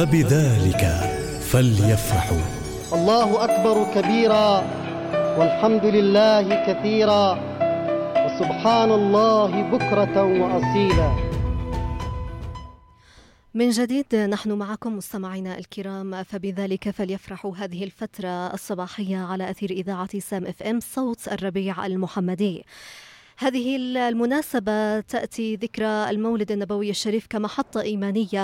بذلك فليفرحوا. الله أكبر كبيرا والحمد لله كثيرا وسبحان الله بكرة وأصيلا. من جديد نحن معكم مستمعينا الكرام، فبذلك فليفرحوا هذه الفترة الصباحية على أثير إذاعة سام اف ام صوت الربيع المحمدي. هذه المناسبة تأتي ذكرى المولد النبوي الشريف كمحطة إيمانية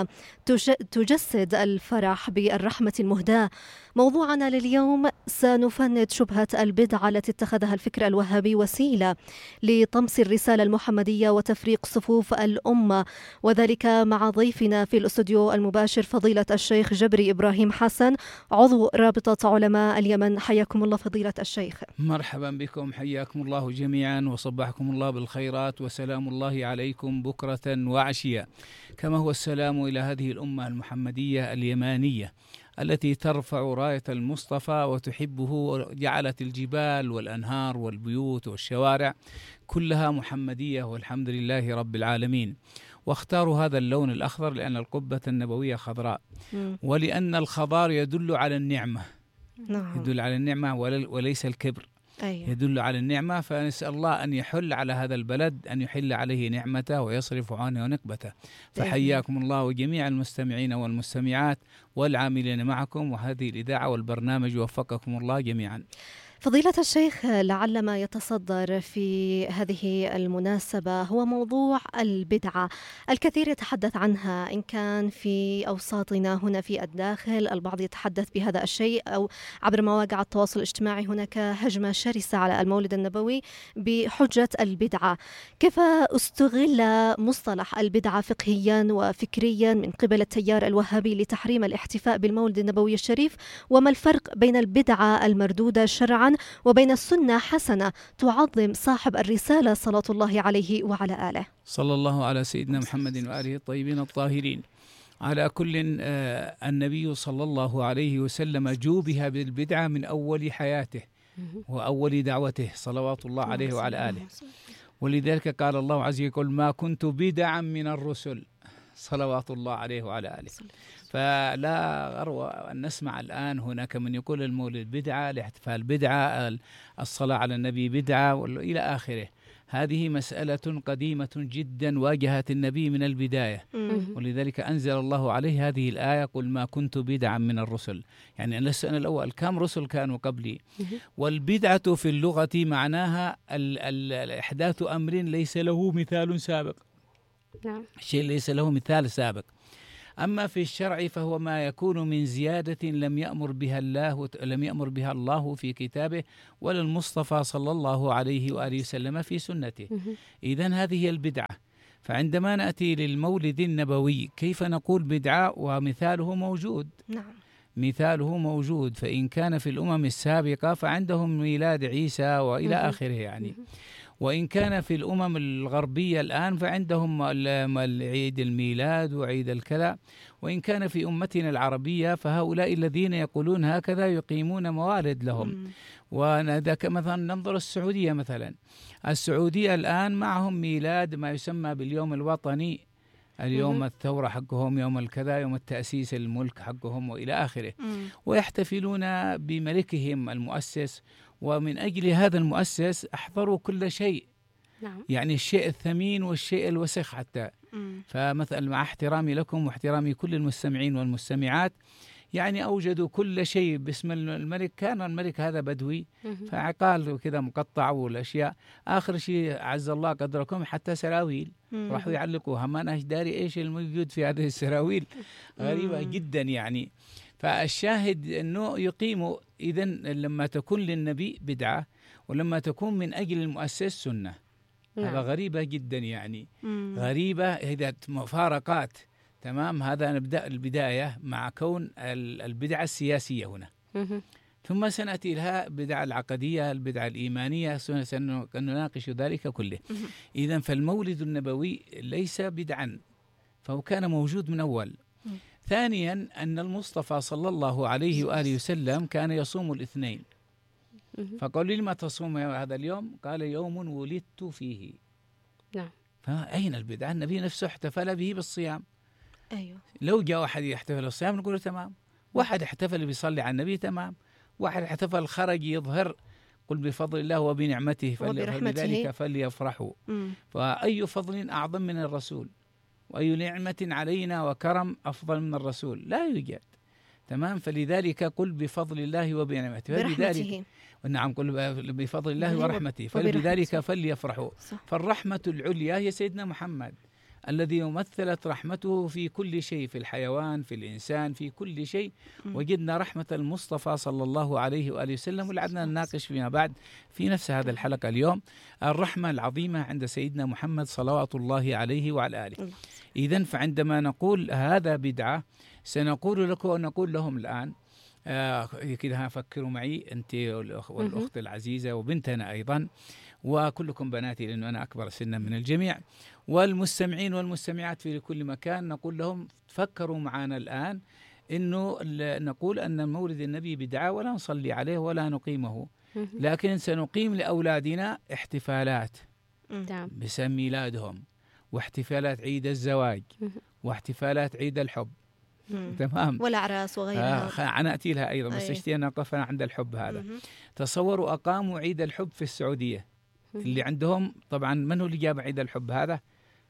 تجسد الفرح بالرحمة المهداة. موضوعنا لليوم سنفند شبهة البدعة التي اتخذها الفكر الوهابي وسيلة لطمس الرسالة المحمدية وتفريق صفوف الأمة، وذلك مع ضيفنا في الاستوديو المباشر فضيلة الشيخ جبري إبراهيم حسن، عضو رابطة علماء اليمن. حياكم الله فضيلة الشيخ. مرحبا بكم، حياكم الله جميعا وصبحكم الله بالخيرات وسلام الله عليكم بكرة وعشية، كما هو السلام إلى هذه الأمة المحمدية اليمانية التي ترفع راية المصطفى وتحبه، وجعلت الجبال والأنهار والبيوت والشوارع كلها محمدية والحمد لله رب العالمين. واختاروا هذا اللون الأخضر لأن القبة النبوية خضراء، ولأن الخضار يدل على النعمة، يدل على النعمة وليس الكبر. يدل على النعمة، فنسأل الله أن يحل على هذا البلد، أن يحل عليه نعمته ويصرف عنه نكبته. فحياكم الله وجميع المستمعين والمستمعات والعاملين معكم وهذه الإذاعة والبرنامج، وفقكم الله جميعا. فضيلة الشيخ، لعل ما يتصدر في هذه المناسبة هو موضوع البدعة. الكثير يتحدث عنها، إن كان في أوساطنا هنا في الداخل البعض يتحدث بهذا الشيء، أو عبر مواقع التواصل الاجتماعي هناك هجمة شرسة على المولد النبوي بحجة البدعة. كيف استغل مصطلح البدعة فقهيا وفكريا من قبل التيار الوهابي لتحريم الاحتفاء بالمولد النبوي الشريف؟ وما الفرق بين البدعة المردودة شرعا وبين السنة حسنة تعظم صاحب الرسالة صلاة الله عليه وعلى آله؟ صلى الله على سيدنا محمد وآله الطيبين الطاهرين. على كل النبي صلى الله عليه وسلم جوبها بالبدعة من أول حياته وأول دعوته صلوات الله عليه وعلى آله، ولذلك قال الله عز وجل: ما كنت بدعا من الرسل صلوات الله عليه وعلى آله. فلا غرو أن نسمع الآن هناك من يقول المولد بدعة، الاحتفال بدعة، الصلاة على النبي بدعة إلى آخره. هذه مسألة قديمة جدا واجهت النبي من البداية، ولذلك أنزل الله عليه هذه الآية: قل ما كنت بدعا من الرسل. يعني لست أنا الأول، كم رسل كانوا قبلي. والبدعة في اللغة معناها إحداث أمر ليس له مثال سابق، شيء ليس له مثال سابق. أما في الشرع فهو ما يكون من زيادة لم يأمر بها الله في كتابه ولا المصطفى صلى الله عليه وآله وسلم في سنته. إذن هذه هي البدعة. فعندما نأتي للمولد النبوي كيف نقول بدعة ومثاله موجود؟ مثاله موجود. فإن كان في الأمم السابقة فعندهم ميلاد عيسى وإلى آخره يعني. وإن كان في الأمم الغربية الآن فعندهم عيد الميلاد وعيد الكذا. وإن كان في أمتنا العربية فهؤلاء الذين يقولون هكذا يقيمون موالد لهم. وذاك مثلا ننظر السعودية مثلا، السعودية الآن معهم ميلاد ما يسمى باليوم الوطني، اليوم الثورة حقهم، يوم الكذا، يوم التأسيس الملك حقهم وإلى آخره. ويحتفلون بملكهم المؤسس، ومن أجل هذا المؤسس أحضروا كل شيء. يعني الشيء الثمين والشيء الوسخ حتى. فمثلا مع احترامي لكم واحترامي كل المستمعين والمستمعات، يعني أوجدوا كل شيء باسم الملك. كان الملك هذا بدوي، فعقال كذا مقطع والأشياء. آخر شيء عز الله قدركم حتى سراويل راحوا يعلقوها. ما أنا داري إيش الموجود في هذه السراويل، غريبة جدا يعني. فالشاهد أنه يقيموا. إذن لما تكون للنبي بدعة ولما تكون من أجل المؤسس سنة، هذا غريبة جدا يعني. غريبة إذا مفارقات. تمام. هذا نبدأ البداية مع كون البدعة السياسية هنا. ثم سنأتي لها بدعة العقدية، البدعة الإيمانية، سنناقش ذلك كله. إذن فالمولد النبوي ليس بدعا، فهو كان موجود من أول. ثانيا أن المصطفى صلى الله عليه وآله وسلم كان يصوم الاثنين. فقال لي: لما تصوم هذا اليوم؟ قال: يوم ولدت فيه. فأين البدعة؟ النبي نفسه احتفل به بالصيام. أيوه. لو جاء واحد يحتفل الصيام نقول له تمام، واحد احتفل بيصلي على النبي تمام، واحد احتفل خرج يظهر، قل بفضل الله وبنعمته فبذلك فليفرحوا. فأي فضل أعظم من الرسول، وأي نعمة علينا وكرم أفضل من الرسول؟ لا يوجد. تمام. فلذلك قل بفضل الله وبنعمته فبذلك، نعم، قل بفضل الله ورحمته فبذلك فليفرحوا. فالرحمة العليا هي سيدنا محمد الذي مثلت رحمته في كل شيء، في الحيوان، في الإنسان، في كل شيء. وجدنا رحمة المصطفى صلى الله عليه وآله وسلم، ولعلنا نناقش فيما بعد في نفس هذا الحلقة اليوم الرحمة العظيمة عند سيدنا محمد صلوات الله عليه وعلى آله. إذن فعندما نقول هذا بدعة سنقول لكم ونقول لهم الآن كده فكروا معي أنت والأخت العزيزة وبنتنا أيضا، وكلكم بناتي لأنه أنا أكبر سنا من الجميع، والمستمعين والمستمعات في كل مكان، نقول لهم تفكروا معنا الآن إنه نقول أن مولد النبي بدعة ولا نصلي عليه ولا نقيمه، لكن سنقيم لأولادنا احتفالات بسم ميلادهم، واحتفالات عيد الزواج، واحتفالات عيد الحب. تمام. والأعراس وغيرها. أنا أتي لها أيضا، بس اشتينا نقفنا عند الحب هذا. تصوروا أقاموا عيد الحب في السعودية، اللي عندهم طبعا من هو اللي جاب عيد الحب هذا؟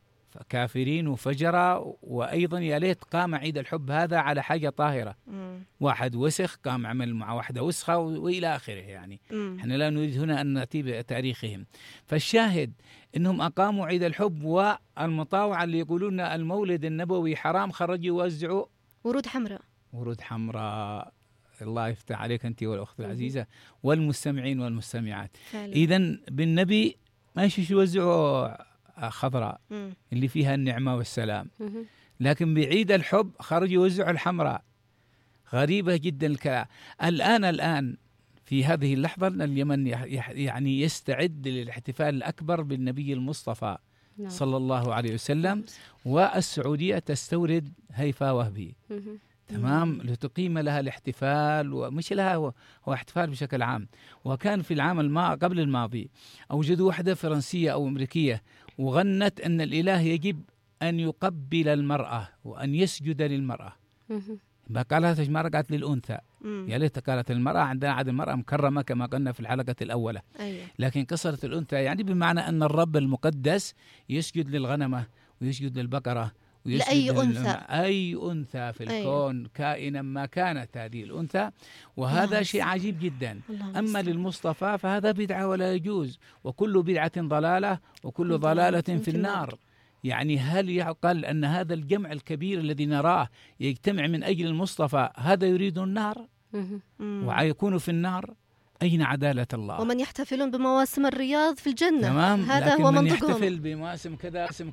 كافرين وفجرة. وأيضا يا ليت قام عيد الحب هذا على حاجة طاهرة. واحد وسخ قام عمل مع واحدة وسخة وإلى آخره. يعني احنا لا نريد هنا أن نأتي بتاريخهم. فالشاهد أنهم أقاموا عيد الحب، والمطاوعة اللي يقولون المولد النبوي حرام خرجوا يوزعوا ورود حمراء. ورود حمراء. الله يفتح عليك أنت والأخت العزيزة والمستمعين والمستمعات. إذن بالنبي ما يوزعوا خضراء اللي فيها النعمة والسلام، لكن بعيد الحب خرجوا يوزعوا الحمراء. غريبة جدا الكلام. الآن في هذه اللحظة اليمن يعني يستعد للاحتفال الأكبر بالنبي المصطفى صلى الله عليه وسلم، والسعودية تستورد هيفاء وهبي. تمام. لتقيم لها الاحتفال، ومش لها هو احتفال بشكل عام. وكان في العام قبل الماضي أوجدوا واحدة فرنسية أو أمريكية وغنت أن الإله يجب أن يقبل المرأة وأن يسجد للمرأة. ما قالت المرأة، قالت للأنثى. يا ليت قالت المرأة، عندنا عاد المرأة مكرمة كما قلنا في الحلقة الأولى. لكن كسرت الأنثى، يعني بمعنى أن الرب المقدس يسجد للغنمة ويسجد للبقرة لأي أنثى، أي أنثى في الكون كائنا ما كانت هذه الأنثى. وهذا شيء عجيب جدا. أما للمصطفى فهذا بدعة ولا يجوز، وكل بدعة ضلالة وكل ضلالة في النار. يعني هل يعقل أن هذا الجمع الكبير الذي نراه يجتمع من أجل المصطفى هذا يريد النار ويكون في النار؟ أين عدالة الله؟ ومن يحتفلون بمواسم الرياض في الجنة، تمام. هذا هو منطقهم. يحتفل بمواسم كذا